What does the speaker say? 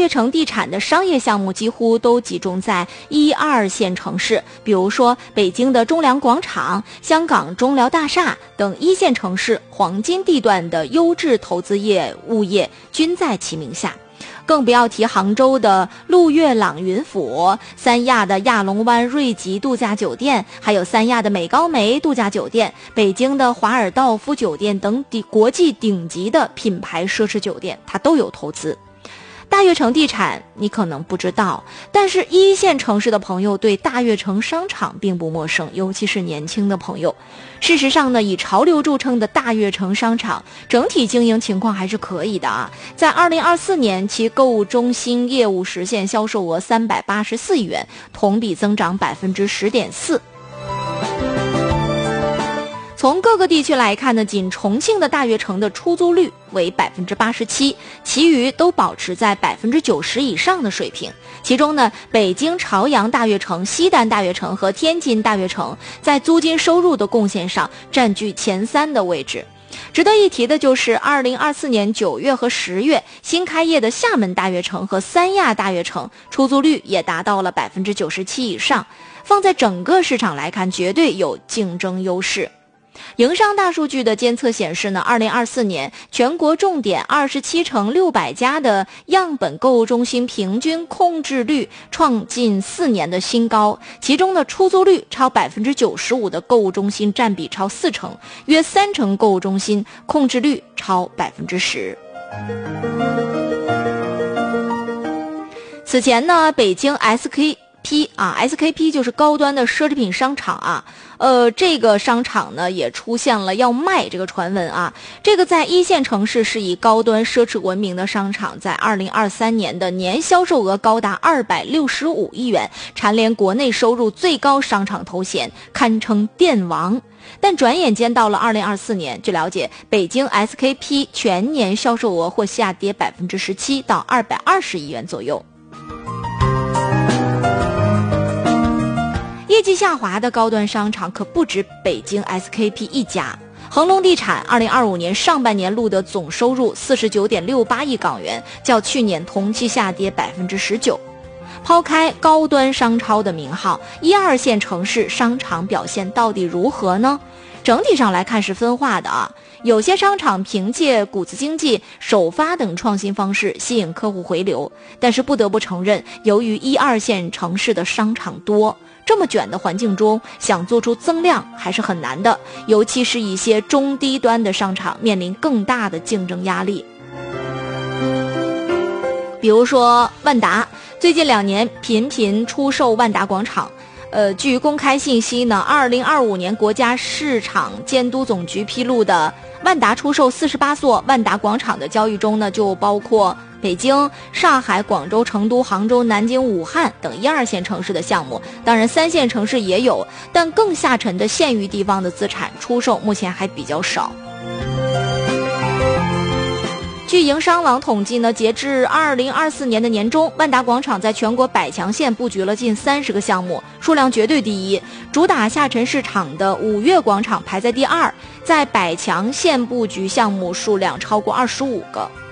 悦城地产的商业项目几乎都集中在1、2线城市，比如说北京的中粮广场、香港中辽大厦等1线城市黄金地段的优质投资业物业均在其名下。更不要提杭州的陆悦朗云府、三亚的亚龙湾瑞吉度假酒店，还有三亚的美高梅度假酒店、北京的华尔道夫酒店等国际顶级的品牌奢侈酒店，它都有投资。大悦城地产你可能不知道，但是1线城市的朋友对大悦城商场并不陌生，尤其是年轻的朋友。事实上呢，以潮流著称的大悦城商场整体经营情况还是可以的啊。在2024年，其购物中心业务实现销售额384亿元，同比增长10.4%。从各个地区来看呢，仅重庆的大悦城的出租率为87%，其余都保持在90%以上的水平。其中呢，北京朝阳大悦城、西单大悦城和天津大悦城在租金收入的贡献上占据前3的位置。值得一提的就是2024年9月和10月新开业的厦门大悦城和三亚大悦城出租率也达到了97%以上，放在整个市场来看，绝对有竞争优势。营商大数据的监测显示呢，2024年全国重点27城600家的样本购物中心平均空置率创近4年的新高，其中的出租率超95%的购物中心占比超4成，约3成购物中心空置率超10%。此前呢，北京 SKP 就是高端的奢侈品商场啊，这个商场呢也出现了要卖这个传闻啊。这个在1线城市是以高端奢侈闻名的商场，在2023年的年销售额高达265亿元，蝉联国内收入最高商场头衔，堪称店王。但转眼间到了2024年，据了解，北京 SKP 全年销售额或下跌17%到220亿元左右。业绩下滑的高端商场可不止北京 SKP 一家。恒隆地产2025年上半年录得总收入49.68亿港元，较去年同期下跌19%。抛开高端商超的名号，1、2线城市商场表现到底如何呢？整体上来看是分化的啊。有些商场凭借谷子经济、首发等创新方式吸引客户回流，但是不得不承认，由于1、2线城市的商场多，这么卷的环境中，想做出增量还是很难的，尤其是一些中低端的商场面临更大的竞争压力。比如说万达，最近2年频频出售万达广场。据公开信息呢，2025年国家市场监督总局披露的万达出售48座万达广场的交易中呢，就包括北京、上海、广州、成都、杭州、南京、武汉等1、2线城市的项目，当然3线城市也有，但更下沉的县域地方的资产出售目前还比较少。据营商网统计呢，截至2024年的年中，万达广场在全国百强县布局了近30个项目，数量绝对第一。主打下沉市场的五悦广场排在第2，在百强县布局项目数量超过25个。